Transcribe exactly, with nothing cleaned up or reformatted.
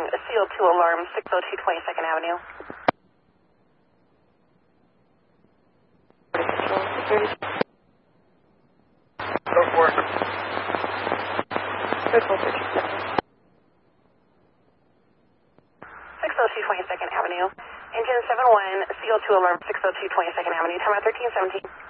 C O two alarm, six oh two twenty-second Avenue. Go for it. six oh two twenty-second Avenue. Engine seven one, C O two alarm, six oh two twenty-second Avenue. Time out thirteen seventeen.